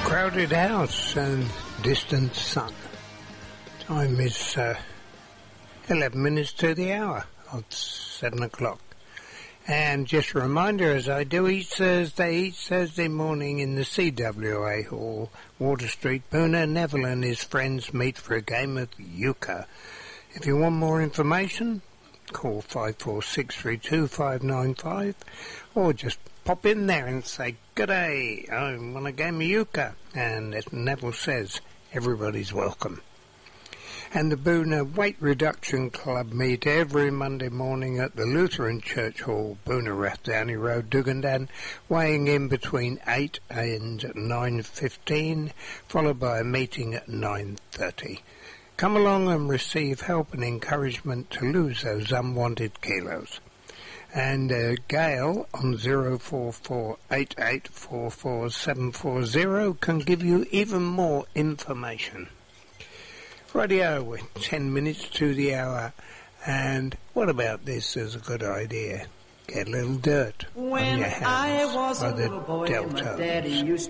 Crowded house and distant sun. Time is 11 minutes to the hour of 7 o'clock. And just a reminder, as I do each Thursday morning in the CWA Hall, Water Street, Boona, Neville and his friends meet for a game of euchre. If you want more information, call 54632 or just pop in there and say, "G'day, I want a game of euchre." And as Neville says, everybody's welcome. And the Boona Weight Reduction Club meet every Monday morning at the Lutheran Church Hall, Boona, Rathdowney Road, Dugandan, weighing in between 8 and 9:15, followed by a meeting at 9:30. Come along and receive help and encouragement to lose those unwanted kilos. And Gail on 0448844740 can give you even more information. Radio, we're 10 minutes to the hour, and what about this as a good idea? Get a little dirt on your hands by the deltoids.